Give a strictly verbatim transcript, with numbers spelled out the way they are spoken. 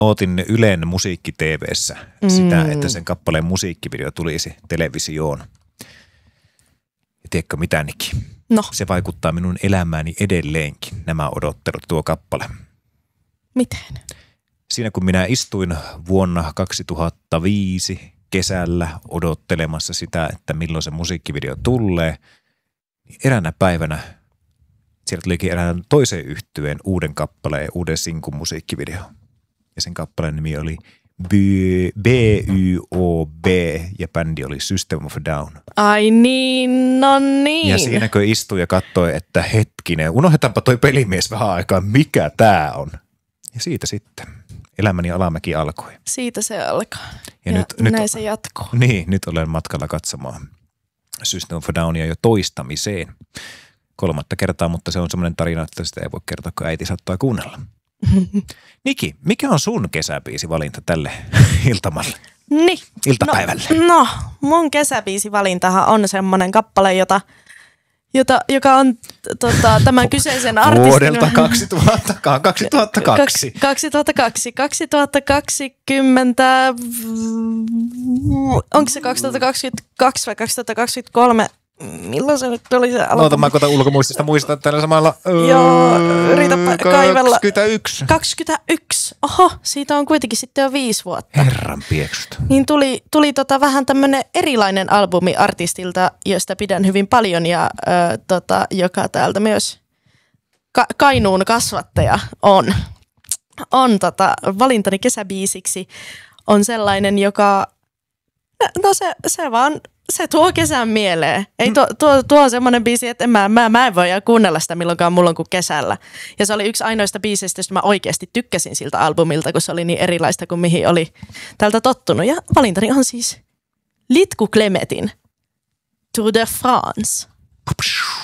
Ootin Ylen musiikki-T V:ssä mm. sitä, että sen kappaleen musiikkivideo tulisi televisioon. Ja tiedätkö mitä, Niki? No. Se vaikuttaa minun elämääni edelleenkin, nämä odottelut, tuo kappale. Miten? Siinä kun minä istuin vuonna kaksituhattaviisi kesällä odottelemassa sitä, että milloin se musiikkivideo tulee, niin eräänä päivänä sieltä tulikin erään toisen yhtyeen uuden kappaleen, uuden sinkun musiikkivideo. Ja sen kappaleen nimi oli B Y O B ja bändi oli System of a Down. Ai niin, no niin. Ja siinäkö istui ja katsoi, että hetkinen, unohdetaanpa toi pelimies vähän aikaa, mikä tää on. Ja siitä sitten elämäni alamäki alkoi. Siitä se alkaa. Ja, ja nyt, nyt, näin nyt, se jatkuu. Niin, nyt olen matkalla katsomaan System of a Downia jo toistamiseen. Kolmatta kertaa, mutta se on semmoinen tarina, että sitä ei voi kertoa, kun äiti saattaa kuunnella. Niki, mikä on sun kesäbiisivalinta tälle iltamalle? Niin. Iltapäivälle. No, no, mun kesäbiisivalintahan on semmoinen kappale, jota, jota, joka on tota, tämän kyseisen artistin... Vuodelta kaksituhatta, kaksituhattakaksi. kaksituhattakaksi. kaksituhattakaksikymmentä... Onko se kaksituhattakaksikymmentäkaksi vai kaksituhattakaksikymmentäkolme? Milloin se nyt oli se alku? Oota, mä koitan ulkomuistista muistaa tällä samalla. Joo, yritäpä kaivella. kaksikymmentäyksi. kaksikymmentäyksi. Oho, siitä on kuitenkin sitten jo viisi vuotta. Herran pieksusta. Niin tuli, tuli tota vähän tämmönen erilainen albumi artistilta, josta pidän hyvin paljon ja ö, tota, joka täältä myös Ka- Kainuun kasvattaja on. On tota, valintani kesäbiisiksi on sellainen, joka, no se, se vaan... Se tuo kesän mieleen. Ei tuo, tuo, tuo on semmoinen biisi, että en mä, mä, mä en voi kuunnella sitä milloinkaan mulla kuin kesällä. Ja se oli yksi ainoista biiseistä, josta mä oikeasti tykkäsin siltä albumilta, kun se oli niin erilaista kuin mihin oli tältä tottunut. Ja valintani on siis Litku Klemetin Tour de France.